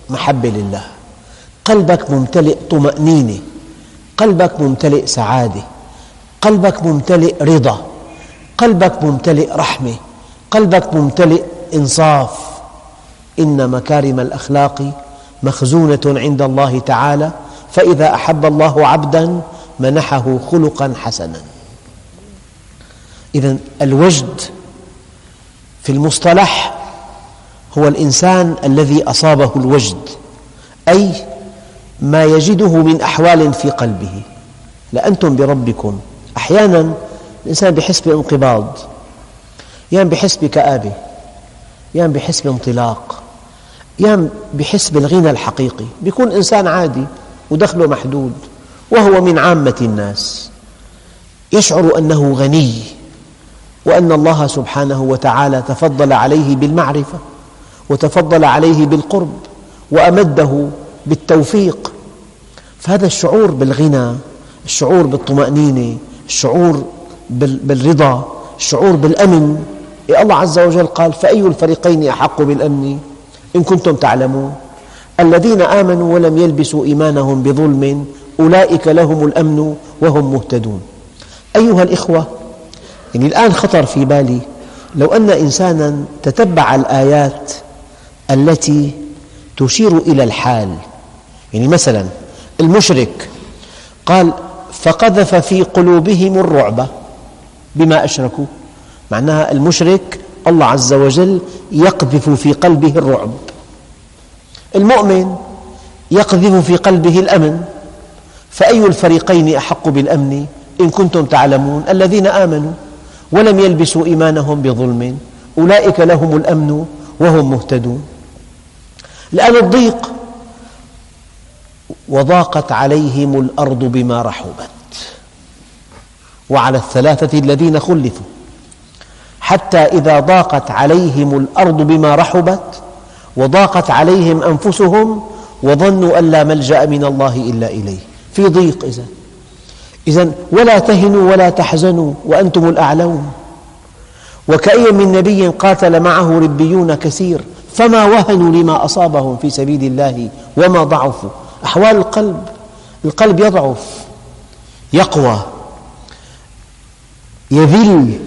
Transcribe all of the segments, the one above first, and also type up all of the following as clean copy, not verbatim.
محبة لله، قلبك ممتلئ طمأنينة، قلبك ممتلئ سعادة، قلبك ممتلئ رضا، قلبك ممتلئ رحمة، قلبك ممتلئ إنصاف. إن مكارم الأخلاق مخزونة عند الله تعالى، فإذا أحب الله عبداً منحه خلقاً حسناً. إذن الوجد في المصطلح هو الإنسان الذي أصابه الوجد، أي ما يجده من أحوال في قلبه. لأنتم بربكم أحياناً الإنسان يحس بانقباض، يحس بكآبة، يحس بانطلاق، يحس بالغنى الحقيقي. يكون إنسان عادي ودخله محدود وهو من عامة الناس، يشعر أنه غني وأن الله سبحانه وتعالى تفضل عليه بالمعرفة وتفضل عليه بالقرب وأمده بالتوفيق. فهذا الشعور بالغنى، الشعور بالطمأنينة، الشعور بالرضا، الشعور بالأمن. الله عز وجل قال: فأي الفريقين أحق بالأمن إن كنتم تعلمون الذين آمنوا ولم يلبسوا إيمانهم بظلم أولئك لهم الأمن وهم مهتدون. أيها الإخوة، الآن خطر في بالي لو أن إنساناً تتبع الآيات التي تشير إلى الحال. مثلاً المشرك قال: فقذف في قلوبهم الرعب بما أشركوا، معناها المشرك الله عز وجل يقذف في قلبه الرعب. المؤمن يقذف في قلبه الأمن. فأي الفريقين أحق بالأمن إن كنتم تعلمون الذين آمنوا ولم يلبسوا إيمانهم بظلم أولئك لهم الأمن وهم مهتدون. الآن الضيق: وضاقت عليهم الأرض بما رحبت وعلى الثلاثة الذين خلفوا حتى إذا ضاقت عليهم الأرض بما رحبت وضاقت عليهم أنفسهم وظنوا أن لا ملجأ من الله إلا إليه. في ضيق إذن ولا تهنوا ولا تحزنوا وأنتم الأعلون. وكأي من نبي قاتل معه ربيون كثير فما وهنوا لما أصابهم في سبيل الله وما ضعفوا. أحوال القلب يضعف، يقوى، يذل،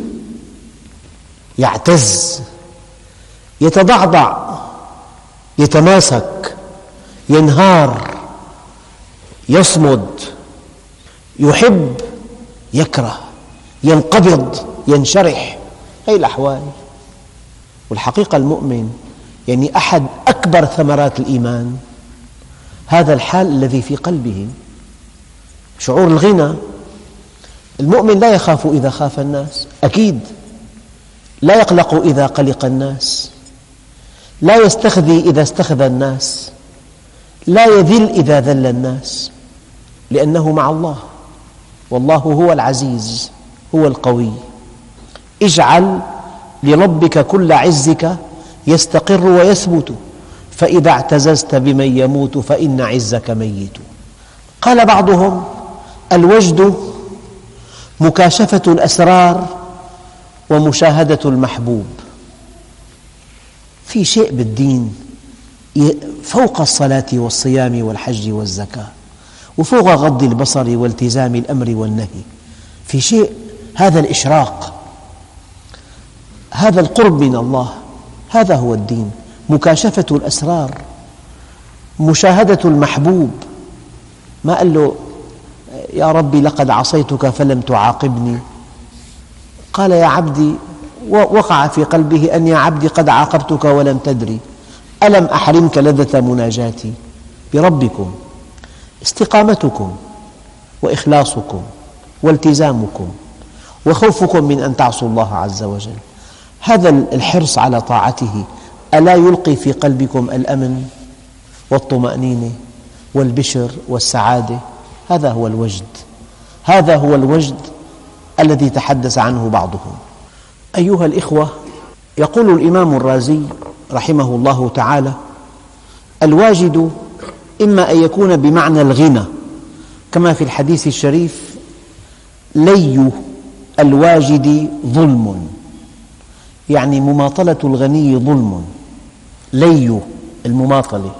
يعتز، يتضعضع، يتماسك، ينهار، يصمد، يحب، يكره، ينقبض، ينشرح. هذه الأحوال. والحقيقة المؤمن أحد أكبر ثمرات الإيمان هذا الحال الذي في قلبه، شعور الغنى. المؤمن لا يخاف إذا خاف الناس، أكيد، لا يقلق إذا قلق الناس، لا يستخذي إذا استخذ الناس، لا يذل إذا ذل الناس، لأنه مع الله، والله هو العزيز هو القوي. اجعل لربك كل عزك يستقر ويثبت، فإذا اعتززت بمن يموت فإن عزك ميت. قال بعضهم: الوجد مكاشفة الأسرار ومشاهدة المحبوب. في شيء بالدين فوق الصلاة والصيام والحج والزكاة وفوق غض البصر والتزام الأمر والنهي، في شيء، هذا الإشراق، هذا القرب من الله، هذا هو الدين. مكاشفة الأسرار، مشاهدة المحبوب. ما قال له: يا ربي لقد عصيتك فلم تعاقبني. قال: يا عبدي، وقع في قلبه أن يا عبدي قد عاقبتك ولم تدري، ألم أحرمك لذة مناجاتي بربكم. استقامتكم وإخلاصكم والتزامكم وخوفكم من أن تعصوا الله عز وجل، هذا الحرص على طاعته ألا يلقي في قلبكم الأمن والطمأنينة والبشر والسعادة؟ هذا هو الوجد، هذا هو الوجد الذي تحدث عنه بعضهم. أيها الإخوة، يقول الإمام الرازي رحمه الله تعالى: الواجد إما أن يكون بمعنى الغنى كما في الحديث الشريف: لي الواجد ظلم، يعني مماطلة الغني ظلم. لي المماطلة،